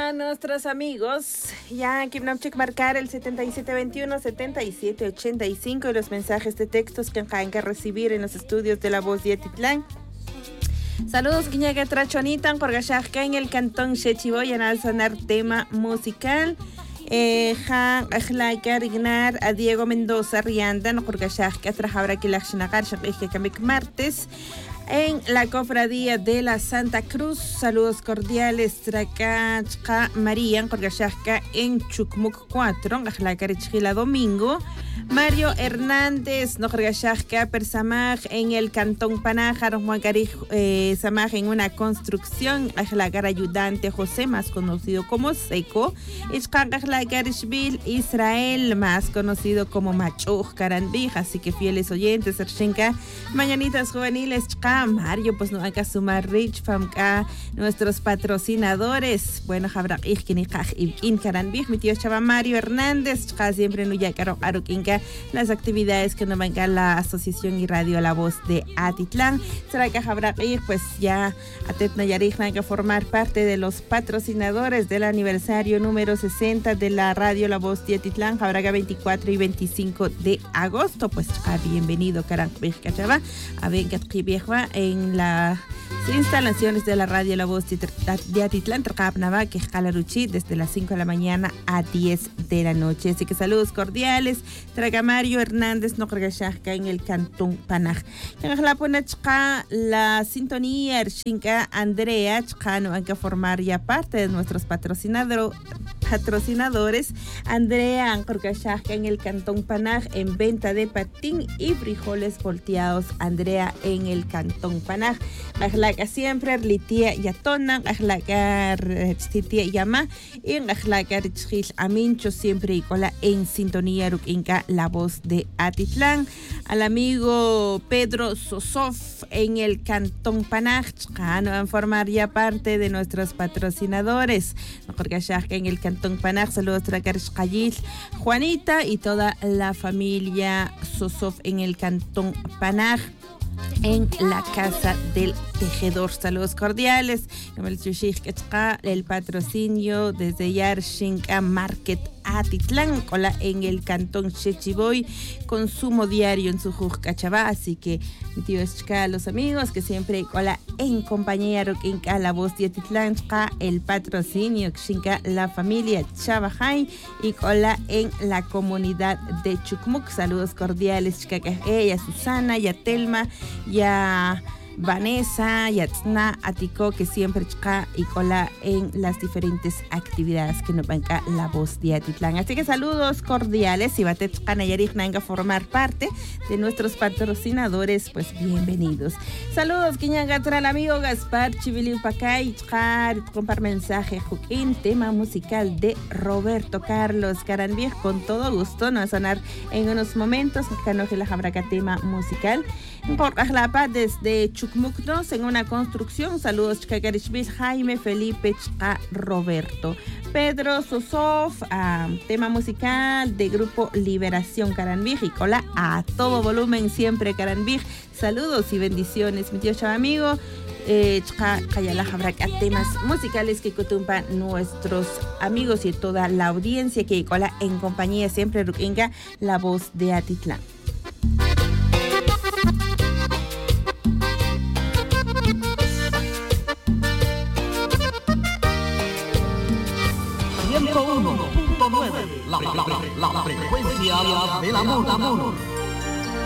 a nuestros amigos. Ya aquí vamos a marcar el 7721-7785 y los mensajes de textos que hay que recibir en los estudios de La Voz de Atitlán. Saludos, Quiñaga Trachonita, Corgashajka en el cantón Chechiboy, en al sonar tema musical. Ignar a Diego Mendoza Rianda, no Corgashajka, Trajabra Kilachnagar, Shakik martes. En la cofradía de la Santa Cruz, saludos cordiales, Tracachka María, Corgashajka en Chucmuc 4, Ajlacarichila Domingo. Mario Hernández, Norgashajka Persamaj en el Cantón Panájar, Juancarij Samaj en una construcción, Ajlagar ayudante José, más conocido como Seco, Ajlagarishvil Israel, más conocido como Machuj Caranbij, así que fieles oyentes, Ershenka, mañanitas juveniles, Mario, pues no hay que sumar Rich, Famka, nuestros patrocinadores, bueno, Jabra in Caranbij, mi tío Chava Mario Hernández, siempre no ya caro Aruquinca, las actividades que nos venga la Asociación y Radio La Voz de Atitlán. Será que habrá que ir, pues ya a Tetnayarij van a formar parte de los patrocinadores del aniversario número 60 de la Radio La Voz de Atitlán, habrá 24 y 25 de agosto, pues bienvenido Caranbij Cachava, a ver que en las instalaciones de la Radio La Voz de Atitlán, Tracapnava, que es Calaruchi, desde las 5 de la mañana a 10 de la noche. Así que saludos cordiales. Mario Hernández, no Corgashajka en el Cantón Panaj. La sintonía, Ershinka Andrea, Chcano, hay que formar ya parte de nuestros patrocinadores. Andrea Corgashajka en el Cantón Panaj en venta de patín y frijoles volteados. Andrea en el Cantón Panaj. Ajlaca siempre, Litia Yatona, Ajlaca Titia Yama, y Ajlaca Richil Amincho siempre y cola en sintonía Rukinka, La Voz de Atitlán. Al amigo Pedro Sosov en el Cantón Panaj, van a formar ya parte de nuestros patrocinadores. En el Cantón Panaj, saludos a Juanita y toda la familia Sosov en el Cantón Panaj. En la Casa del Tejedor, saludos cordiales. El patrocinio desde Yarshinka Market Atitlán, cola en el Cantón Chechiboy, consumo diario en su Cachabá. Así que mi tío Esca, los amigos que siempre cola en compañía Roquinca, La Voz de Atitlán, el patrocinio Xinca, la familia Chabajay y cola en la comunidad de Chucmuc. Saludos cordiales, ella, Susana, ya Telma, ya Vanessa, Yatzna, Atico, que siempre chica y cola en las diferentes actividades que nos banca La Voz de Atitlán. Así que saludos cordiales. Si va a formar parte de nuestros patrocinadores, pues bienvenidos. Saludos, Quiñagatra, al amigo Gaspar Chiviliu Pacay, compar mensaje, Joaquín, tema musical de Roberto Carlos Caranbij, con todo gusto, nos va a sonar en unos momentos, Canoje la Jabraca, tema musical. Por Ajlapa, desde Chucmucnos, en una construcción. Saludos, Chcacarishbis, Jaime, Felipe, Chca, Roberto. Pedro Sosov, tema musical de grupo Liberación Caranbij y cola a todo volumen siempre Caranbij. Saludos y bendiciones, mi tío Chavamigo. Kayala Jabraca, temas musicales que cotumpan nuestros amigos y toda la audiencia que cola en compañía siempre Ruquinga, La Voz de Atitlán. La frecuencia del amor.